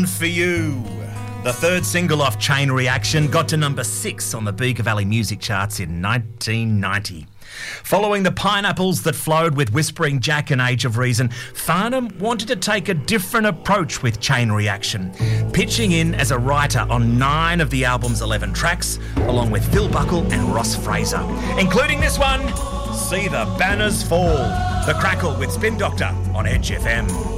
For You. The third single off Chain Reaction got to number 6 on the Beaker Valley music charts in 1990. Following the pineapples that flowed with Whispering Jack and Age of Reason, Farnham wanted to take a different approach with Chain Reaction, pitching in as a writer on 9 of the album's 11 tracks, along with Phil Buckle and Ross Fraser, including this one, See the Banners Fall, The Crackle with Spin Doctor on Edge FM.